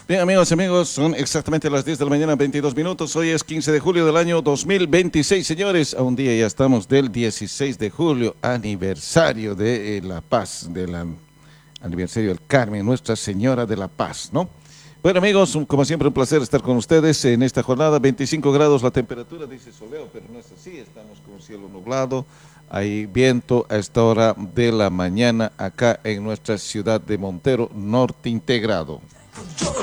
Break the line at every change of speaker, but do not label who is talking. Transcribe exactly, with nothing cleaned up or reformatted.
Bien, amigos y amigos, son exactamente las diez de la mañana, veintidós minutos. Hoy es quince de julio del año dos mil veintiséis, señores. A un día ya estamos del dieciséis de julio, aniversario de eh, La Paz, del aniversario del Carmen, Nuestra Señora de la Paz, ¿no? Bueno, amigos, un- como siempre, un placer estar con ustedes en esta jornada. veinticinco grados la temperatura, dice Soleo, pero no es así. Estamos con cielo nublado. Hay viento a esta hora de la mañana acá en nuestra ciudad de Montero, norte integrado.